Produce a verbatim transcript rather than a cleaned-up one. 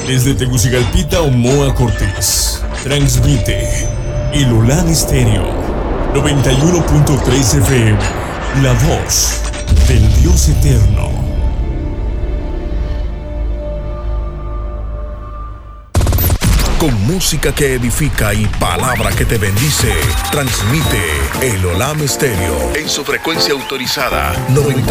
Desde Tegucigalpita o Moa Cortés, transmite El Olam Estéreo noventa y uno punto tres F M, la voz del Dios eterno. Con música que edifica y palabra que te bendice, transmite El Olam Estéreo en su frecuencia autorizada noventa